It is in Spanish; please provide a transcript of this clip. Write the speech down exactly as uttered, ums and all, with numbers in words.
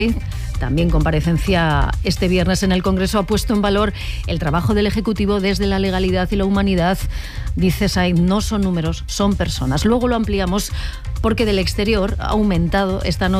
también comparecencia este viernes en el Congreso, ha puesto en valor el trabajo del Ejecutivo desde la legalidad y la humanidad. Dice Sainz, no son números, son personas. Luego lo ampliamos porque del exterior ha aumentado esta noche